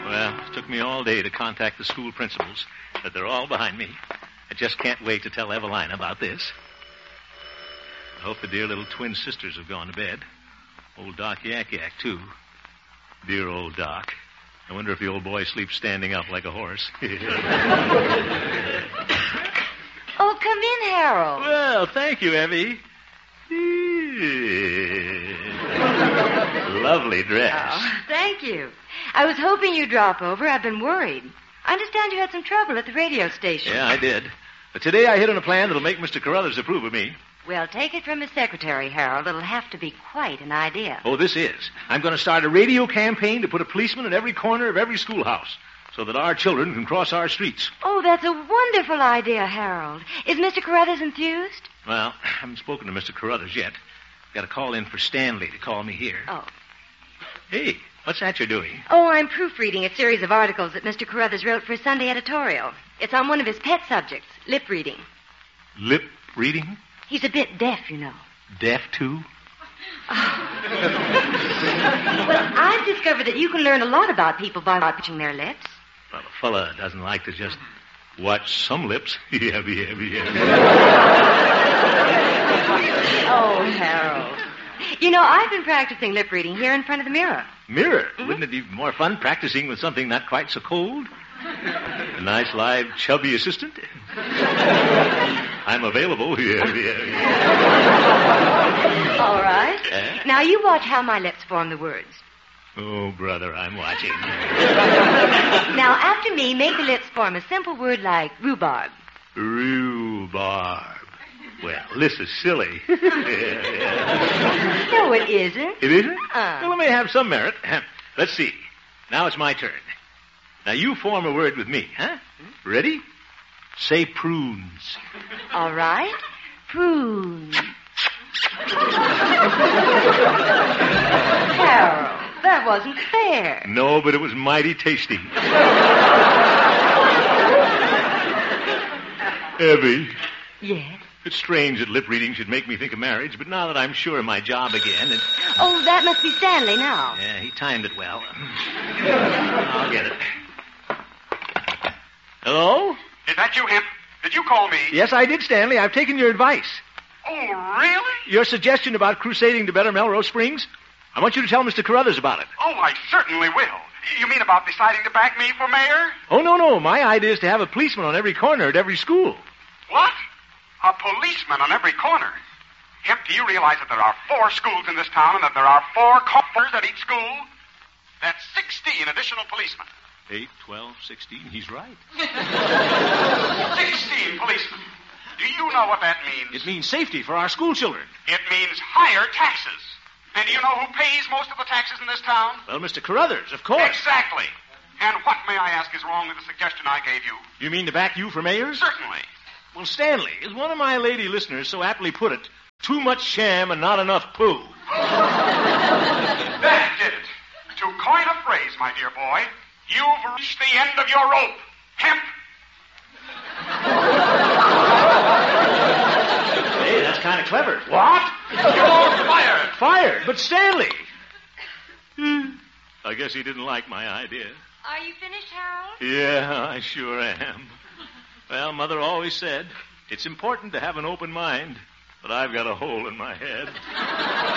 Well, it took me all day to contact the school principals, but they're all behind me. I just can't wait to tell Evelina about this. I hope the dear little twin sisters have gone to bed. Old Doc Yak Yak, too. Dear old Doc. I wonder if the old boy sleeps standing up like a horse. Oh, come in, Harold. Well, thank you, Evie. Lovely dress. Oh, thank you. I was hoping you'd drop over. I've been worried. I understand you had some trouble at the radio station. Yeah, I did. But today I hit on a plan that'll make Mr. Carruthers approve of me. Well, take it from his secretary, Harold. It'll have to be quite an idea. Oh, this is. I'm going to start a radio campaign to put a policeman in every corner of every schoolhouse so that our children can cross our streets. Oh, that's a wonderful idea, Harold. Is Mr. Carruthers enthused? Well, I haven't spoken to Mr. Carruthers yet. Got to call in for Stanley to call me here. Oh. Hey, what's that you're doing? Oh, I'm proofreading a series of articles that Mr. Carruthers wrote for a Sunday editorial. It's on one of his pet subjects, lip reading. Lip reading? He's a bit deaf, you know. Deaf, too? Oh. Well, I've discovered that you can learn a lot about people by watching their lips. Well, a fella doesn't like to just watch some lips. Yeah. Oh, Harold. You know, I've been practicing lip reading here in front of the mirror. Mirror? Mm-hmm. Wouldn't it be more fun practicing with something not quite so cold? A nice, live, chubby assistant? I'm available. Yeah. All right. Now, you watch how my lips form the words. Oh, brother, I'm watching. Now, after me, make the lips form a simple word like rhubarb. Rhubarb. Well, this is silly. No, it isn't. It isn't? Well, it may have some merit. Let's see. Now it's my turn. Now, you form a word with me, huh? Ready? Say prunes. All right. Prunes. Harold, that wasn't fair. No, but it was mighty tasty. Evie. Yes? It's strange that lip reading should make me think of marriage, but now that I'm sure of my job again... Oh, that must be Stanley now. Yeah, he timed it well. I'll get it. Hello? Is that you, Hemp? Did you call me? Yes, I did, Stanley. I've taken your advice. Oh, really? Your suggestion about crusading to better Melrose Springs? I want you to tell Mr. Carruthers about it. Oh, I certainly will. You mean about deciding to back me for mayor? Oh, no. My idea is to have a policeman on every corner at every school. What? A policeman on every corner? Hemp, do you realize that there are 4 schools in this town and that there are 4 coppers at each school? That's 16 additional policemen. 8, 12, 16. He's right. 16 policemen. Do you know what that means? It means safety for our school children. It means higher taxes. And do you know who pays most of the taxes in this town? Well, Mr. Carruthers, of course. Exactly. And what, may I ask, is wrong with the suggestion I gave you? You mean to back you for mayor? Certainly. Well, Stanley, as one of my lady listeners so aptly put it, too much sham and not enough poo. That did it. To coin a phrase, my dear boy, you've reached the end of your rope. Hemp. Hey, that's kind of clever. What? You're fired. Fired? But Stanley. I guess he didn't like my idea. Are you finished, Harold? Yeah, I sure am. Well, Mother always said, it's important to have an open mind, but I've got a hole in my head.